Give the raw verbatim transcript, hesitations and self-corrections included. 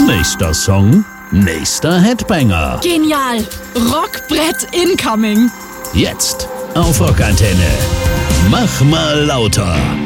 Nächster Song, nächster Headbanger. Genial. Rockbrett incoming. Jetzt auf Rockantenne. Mach mal lauter.